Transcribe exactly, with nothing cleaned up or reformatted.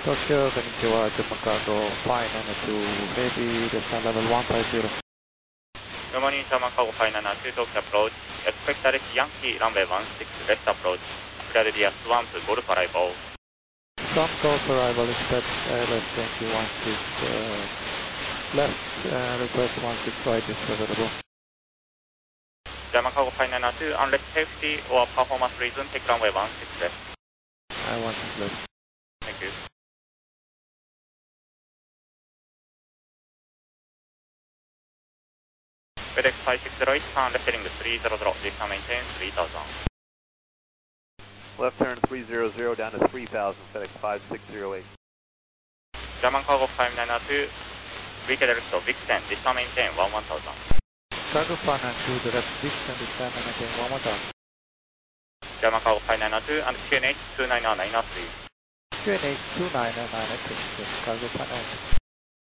Tokyo, konnichiwa, Japan Cargo five nine two, heavy, descent level one five zero. Good morning, Japan Cargo five nine two, Tokyo approach. Expect direct Yankee runway one six left approach. Clear area swamp, Golf arrival. Swamp Golf arrival, expect airless Yankee one six uh, left, uh, request one six right is available. Japan Cargo five nine two, unless safety or performance reason, take runway one six left. I one six left. Thank you. FedEx five six zero eight, turn left heading three zero zero, descend maintain three thousand. Left turn three zero zero down to three thousand, FedEx five six zero eight. Japan Cargo five nine two, weak direct Vixen, descend maintain one one thousand. Cargo five nine two, direct Vixen, descend maintain one one thousand. Japan Cargo five nine two and Q N H two nine nine three. Q N H two nine nine three, Cargo five nine two.